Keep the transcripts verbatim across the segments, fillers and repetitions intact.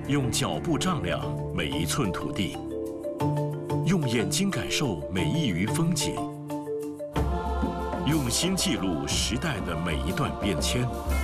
用脚步丈量每一寸土地，用眼睛感受每一隅风景，用心记录时代的每一段变迁，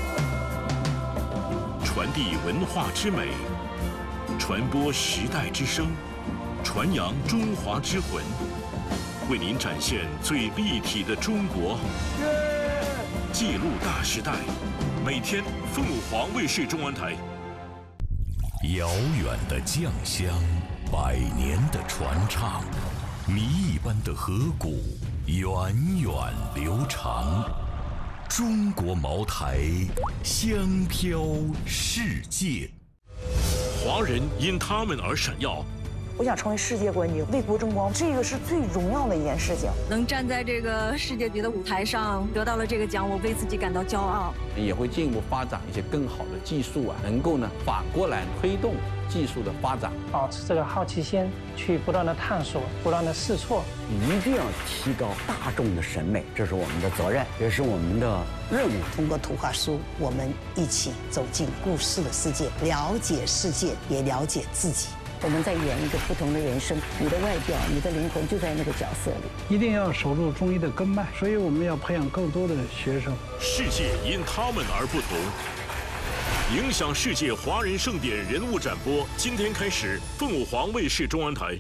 传递文化之美，传播时代之声，传扬中华之魂，为您展现最立体的中国，记录大时代。每天，凤凰卫视中文台。遥远的酱香，百年的传唱，谜一般的河谷，源远流长。中国茅台，香飘世界。华人因他们而闪耀。 我想成为世界冠军，为国争光，这个是最荣耀的一件事情。 能站在这个世界级的舞台上，得到了这个奖，我为自己感到骄傲。 也会进一步发展一些更好的技术啊，能够呢反过来推动技术的发展。 保持这个好奇心，去不断的探索，不断的试错， 一定要提高大众的审美，这是我们的责任，也是我们的任务。 通过图画书，我们一起走进故事的世界，了解世界，也了解自己。 我们在演一个不同的人生，你的外表，你的灵魂就在那个角色里。 一定要守住中医的根脉，所以我们要培养更多的学生。 世界因他们而不同，影响世界华人盛典人物展播，今天开始，凤凰卫视中文台。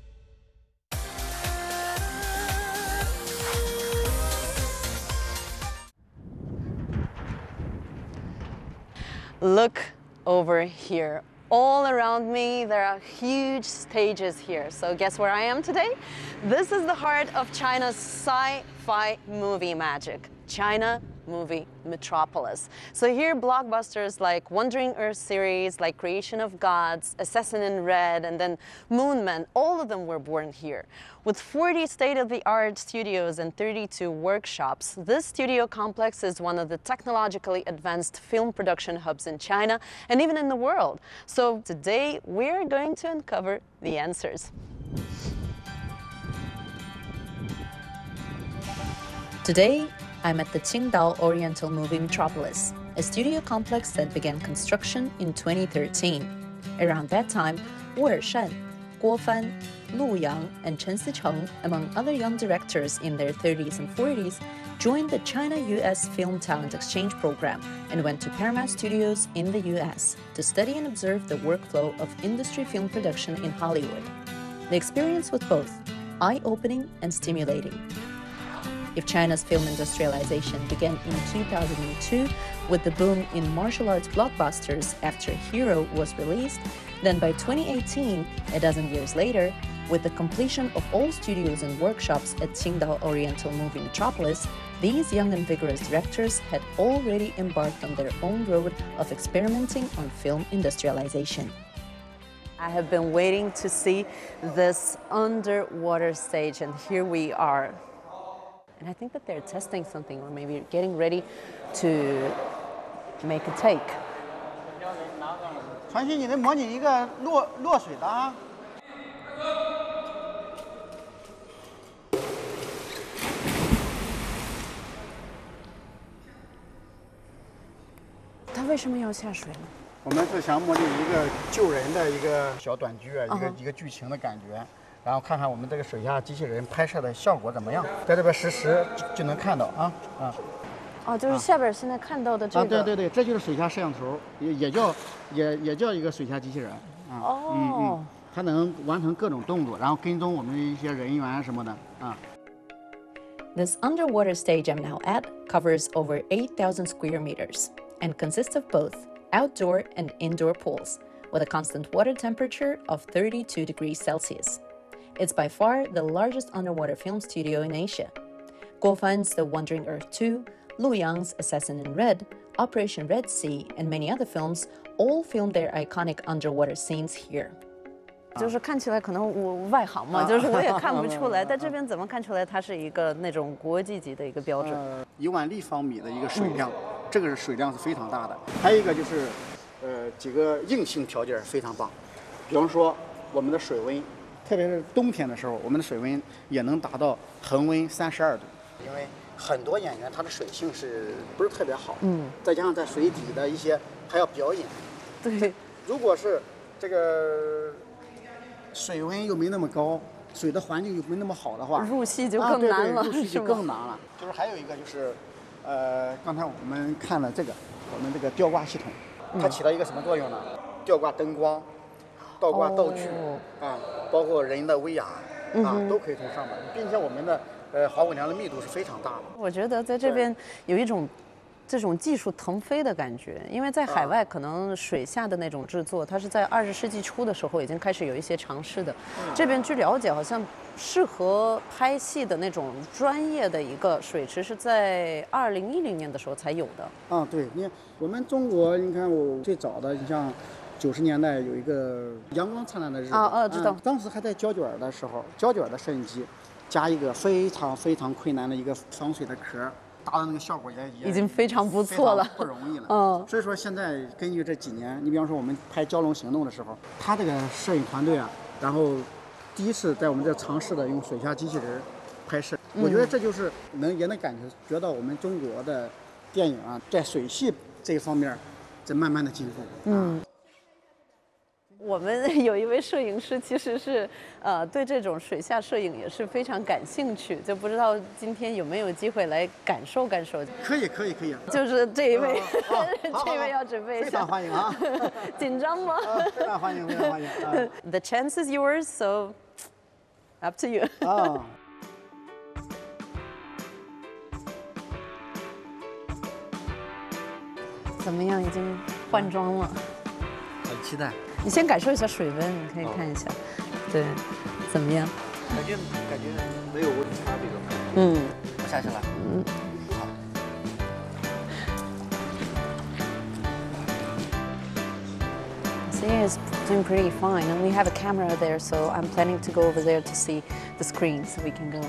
Look over here. All around me, there are huge stages here. So guess where I am today? This is the heart of China's sci-fi movie magic, China Movie Metropolis. So here, blockbusters like Wandering Earth series, like Creation of Gods, Assassin in Red, and then Moon Man, all of them were born here. With forty state-of-the-art studios and thirty-two workshops, this studio complex is one of the technologically advanced film production hubs in China and even in the world. So today, we're going to uncover the answers. Today, I'm at the Qingdao Oriental Movie Metropolis, a studio complex that began construction in twenty thirteen. Around that time, Wu Ershan, Guo Fan, Lu Yang, and Chen Sicheng, among other young directors in their thirties and forties, joined the China-U S Film Talent Exchange Program and went to Paramount Studios in the U S to study and observe the workflow of industry film production in Hollywood. The experience was both eye-opening and stimulating. If China's film industrialization began in two thousand two with the boom in martial arts blockbusters after Hero was released, then by twenty eighteen, a dozen years later, with the completion of all studios and workshops at Qingdao Oriental Movie Metropolis, these young and vigorous directors had already embarked on their own road of experimenting on film industrialization. I have been waiting to see this underwater stage, and here we are. And I think that they're testing something, or maybe getting ready to make a take. 传讯，你得模拟一个落落水的啊。 他为什么要下水呢？ 我们是想模拟一个救人的一个小短剧啊，一个一个剧情的感觉。然后看看我们这个水下机器人拍摄的效果怎么样，在这边实时就能看到啊啊。 哦，就是下边现在看到的这个。 啊，对对对，这就是水下摄像头，也也叫也也叫一个水下机器人啊。 哦。 嗯嗯，它能完成各种动作，然后跟踪我们的一些人员什么的啊。 This underwater stage I'm now at covers over eight thousand square meters and consists of both outdoor and indoor pools with a constant water temperature of thirty-two degrees Celsius. It's by far the largest underwater film studio in Asia. Guo Fan's The Wandering Earth two, Lu Yang's Assassin in Red, Operation Red Sea, and many other films all filmed their iconic underwater scenes here. 就是看起来可能我外行嘛，就是我也看不出来，在这边怎么看出来它是一个那种国际级的一个标准？ 一万立方米的一个水量，这个是水量是非常大的。还有一个就是，呃，几个硬性条件非常棒，比方说我们的水温。特别是冬天的时候，我们的水温也能达到恒温三十二度，因为很多演员他的水性是不是特别好，嗯，再加上在水底的一些还要表演， 对， 如果是这个水温又没那么高，水的环境又没那么好的话， 入戏就更难了， 啊、对对入戏就更难了。就是还有一个就是，呃，刚才我们看了这个，我们这个吊挂系统，它起到一个什么作用呢？吊挂灯光、倒挂道具、哦、啊，包括人的威亚啊、嗯，都可以从上面，并且我们的呃滑轨梁的密度是非常大的。 我觉得在这边有一种这种技术腾飞的感觉，因为在海外可能水下的那种制作，它是在二十世纪初的时候已经开始有一些尝试的。这边据了解，好像适合拍戏的那种专业的一个水池是在二零一零年的时候才有的。 啊，对，你看我们中国，你看我最早的，你像九十年代有一个阳光灿烂的日子啊啊，知道、 嗯，当时还在胶卷的时候，胶卷的摄影机加一个非常非常困难的一个防水的壳。达到那个效果也也已经非常不错了， 不容易了。 嗯， 所以说现在根据这几年，你比方说我们拍《蛟龙行动》的时候，他这个摄影团队啊，然后第一次在我们这尝试的用水下机器人拍摄，嗯、我觉得这就是能也能感觉觉到我们中国的电影啊，在水系这一方面在慢慢的进步。 嗯。我们有一位摄影师，其实是呃对这种水下摄影也是非常感兴趣，就不知道今天有没有机会来感受感受。 可以可以可以。 就是这一位， 啊、 这位要准备一下。 非常欢迎啊！ 紧张吗？ 啊、非常欢迎，非常欢迎。啊、 The chance is yours, so up to you. 啊。 怎么样？已经换装了。 很期待。 你先感受一下水温，你可以看一下，哦、对，怎么样？ 感觉感觉没有温差这种。 嗯， 我下去了。 嗯， 好。 See, it's doing pretty fine, and we have a camera there, so I'm planning to go over there to see the screen, so we can go.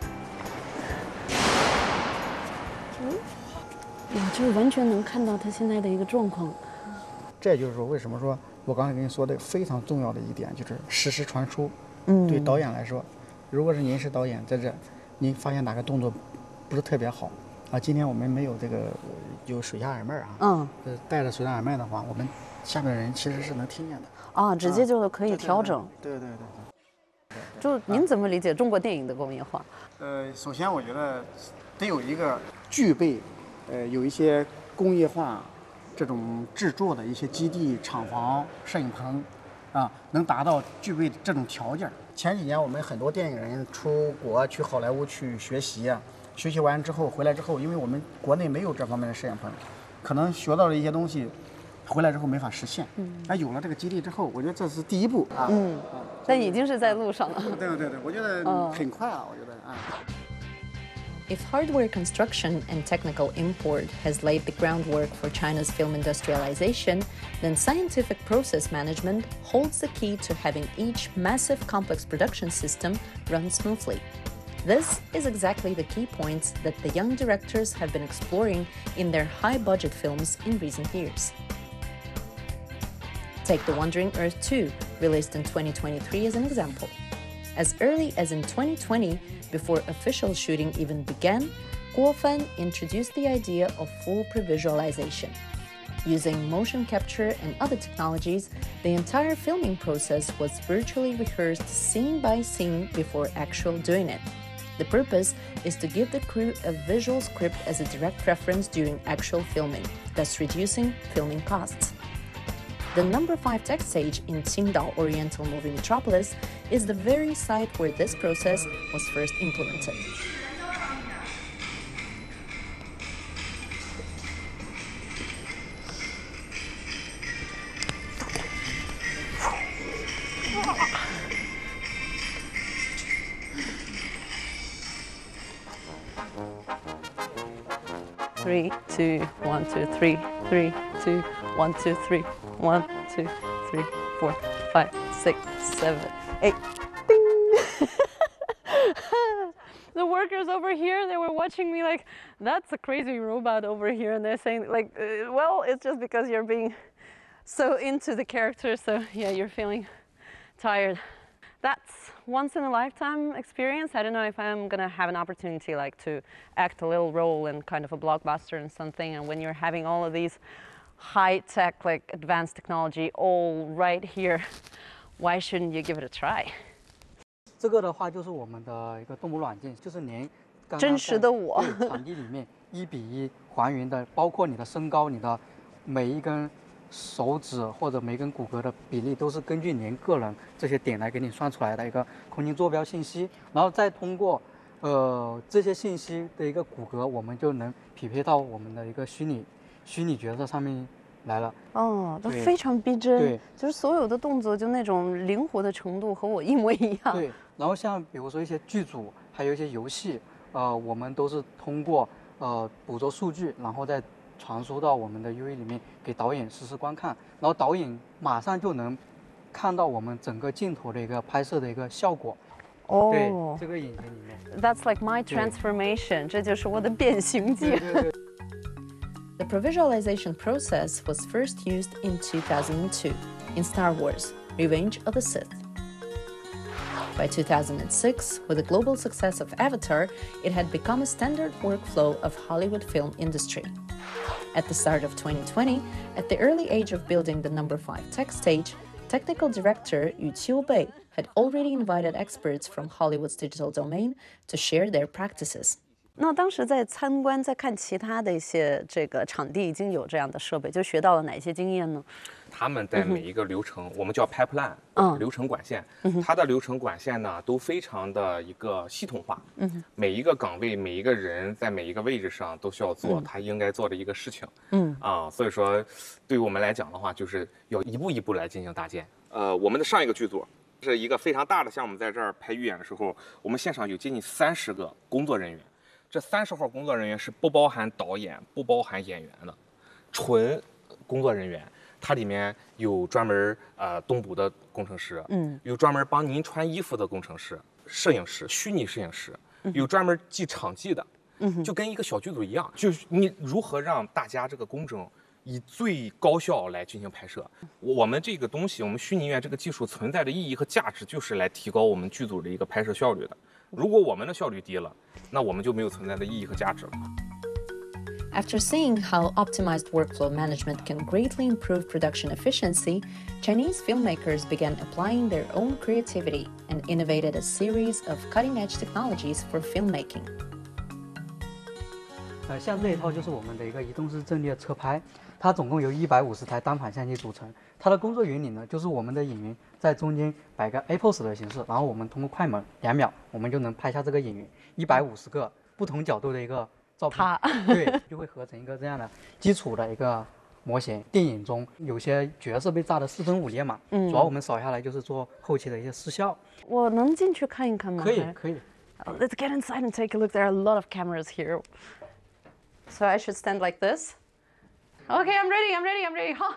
嗯，哇，就完全能看到它现在的一个状况。 这也就是说，为什么说？我刚才跟你说的非常重要的一点就是实时传输。 嗯， 对导演来说，如果是您是导演在这，您发现哪个动作不是特别好啊？今天我们没有这个有水下耳麦啊， 嗯， 呃，带着水下耳麦的话，我们下面的人其实是能听见的。 啊，直接就可以调整。 对对对对。 就您怎么理解中国电影的工业化？ 呃，首先我觉得得有一个具备，呃，有一些工业化。这种制作的一些基地、厂房、摄影棚，啊，能达到具备这种条件。前几年我们很多电影人出国去好莱坞去学习啊，学习完之后回来之后，因为我们国内没有这方面的摄影棚，可能学到了一些东西，回来之后没法实现。嗯，那有了这个基地之后，我觉得这是第一步啊。 嗯，但已经是在路上了。 对对对，我觉得很快啊，我觉得啊。 If hardware construction and technical import has laid the groundwork for China's film industrialization, then scientific process management holds the key to having each massive complex production system run smoothly. This is exactly the key points that the young directors have been exploring in their high-budget films in recent years. Take The Wandering Earth two, released in twenty twenty-three, as an example. As early as in twenty twenty, before official shooting even began, Guo Fan introduced the idea of full previsualization. Using motion capture and other technologies, the entire filming process was virtually rehearsed scene by scene before actual doing it. The purpose is to give the crew a visual script as a direct reference during actual filming, thus reducing filming costs. The number five tech stage in Qingdao Oriental Movie Metropolis is the very site where this process was first implemented. Three, two, one, two, three, three, two, one, two, three, one, two, three, four, five, six, seven, eight. Ding! The workers over here, they were watching me like, that's a crazy robot over here. And they're saying like, uh, well, it's just because you're being so into the character. So yeah, you're feeling tired. That's once in a lifetime experience. I don't know if I'm gonna have an opportunity like to act a little role in kind of a blockbuster and something. And when you're having all of these high tech, like advanced technology, all right here. Why shouldn't you give it a try? 这个的话就是我们的一个动物软件，就是连真实的我场地里面一比一还原的，包括你的身高、你的每一根手指或者每根骨骼的比例，都是根据您个人这些点来给你算出来的一个空间坐标信息，然后再通过呃这些信息的一个骨骼，我们就能匹配到我们的一个虚拟虚拟角色上面来了。 哦，都非常逼真， 对， 就是所有的动作就那种灵活的程度和我一模一样。 对，然后像比如说一些剧组，还有一些游戏，呃，我们都是通过呃捕捉数据，然后再传输到我们的 U E 里面给导演实时观看，然后导演马上就能看到我们整个镜头的一个拍摄的一个效果。 哦， 对，这个引擎里面。 That's like my transformation， 这就是我的变形记。 对对对。 The previsualization process was first used in two thousand two in Star Wars: Revenge of the Sith. By two thousand six, with the global success of Avatar, it had become a standard workflow of Hollywood film industry. At the start of twenty twenty, at the early age of building the number five tech stage, technical director Yu Qiubei had already invited experts from Hollywood's digital domain to share their practices. 那当时在参观、在看其他的一些这个场地已经有这样的设备，就学到了哪些经验呢？ 他们在每一个流程，嗯、我们叫 pipeline， 嗯， 流程管线， 嗯、 它的流程管线呢都非常的一个系统化， 嗯， 每一个岗位、每一个人在每一个位置上都需要做他应该做的一个事情， 嗯啊，所以说对于我们来讲的话，就是要一步一步来进行搭建。呃，我们的上一个剧组是一个非常大的项目，在这儿拍预演的时候，我们现场有接近三十个工作人员。这三十号工作人员是不包含导演、不包含演员的，纯工作人员。它里面有专门呃动捕的工程师， 嗯， 有专门帮您穿衣服的工程师、摄影师、虚拟摄影师，有专门记场记的， 嗯， 就跟一个小剧组一样。就是你如何让大家这个工程以最高效来进行拍摄。我们这个东西，我们虚拟院这个技术存在的意义和价值，就是来提高我们剧组的一个拍摄效率的。如果我们的效率低了，那我们就没有存在的意义和价值了。 After seeing how optimized workflow management can greatly improve production efficiency, Chinese filmmakers began applying their own creativity and innovated a series of cutting-edge technologies for filmmaking. 呃，像这一套就是我们的一个移动式阵列车拍，它总共由一百五十台单反相机组成。它的工作原理呢，就是我们的演员在中间摆个 A pose 的形式，然后我们通过快门两秒，我们就能拍下这个演员一百五十个不同角度的一个照片，对，就会合成一个这样的基础的一个模型。电影中有些角色被炸得四分五裂嘛，嗯，主要我们扫下来就是做后期的一些视效。 我能进去看一看吗？ 可以，可以。 Oh, let's get inside and take a look. There are a lot of cameras here. So I should stand like this? Okay, I'm ready, I'm ready, I'm ready. Huh?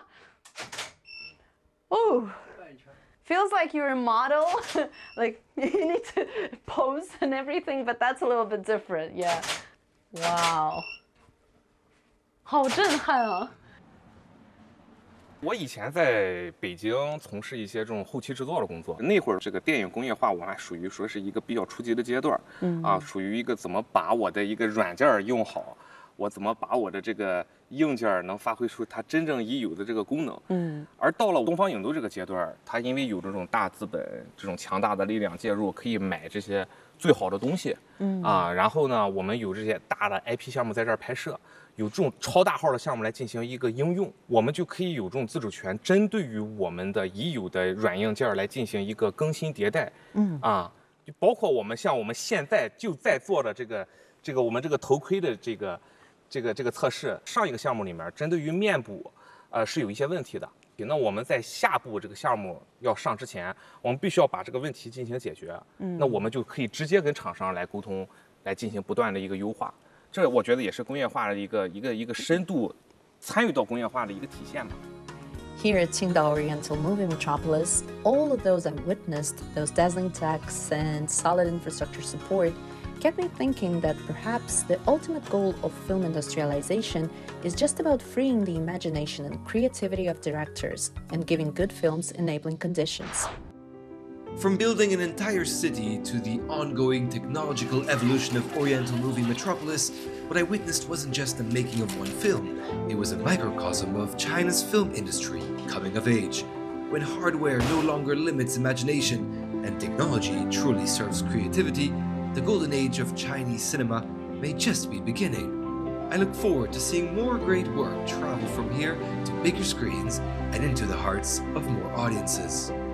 Oh, feels like you're a model. Like you need to pose and everything, but that's a little bit different. Yeah. Wow. 好震撼啊！ 我以前在北京从事一些这种后期制作的工作，那会儿这个电影工业化我还属于说是一个比较初级的阶段，嗯啊，属于一个怎么把我的一个软件用好。我怎么把我的这个硬件能发挥出它真正已有的这个功能？嗯，而到了东方影都这个阶段，它因为有这种大资本、这种强大的力量介入，可以买这些最好的东西，嗯啊，然后呢，我们有这些大的 I P 项目在这儿拍摄，有这种超大号的项目来进行一个应用，我们就可以有这种自主权，针对于我们的已有的软硬件来进行一个更新迭代，嗯啊，就包括我们像我们现在就在做的这个这个我们这个头盔的这个。这个这个测试上一个项目里面，针对于面部，呃是有一些问题的。那我们在下部这个项目要上之前，我们必须要把这个问题进行解决。嗯，那我们就可以直接跟厂商来沟通，来进行不断的一个优化。这我觉得也是工业化的一个一个一个深度参与到工业化的一个体现吧。 Here at Qingdao Oriental Movie Metropolis, all of those I've witnessed, those dazzling techs and solid infrastructure support, kept me thinking that perhaps the ultimate goal of film industrialization is just about freeing the imagination and creativity of directors and giving good films enabling conditions. From building an entire city to the ongoing technological evolution of Oriental Movie Metropolis, what I witnessed wasn't just the making of one film, it was a microcosm of China's film industry coming of age. When hardware no longer limits imagination and technology truly serves creativity, the golden age of Chinese cinema may just be beginning. I look forward to seeing more great work travel from here to bigger screens and into the hearts of more audiences.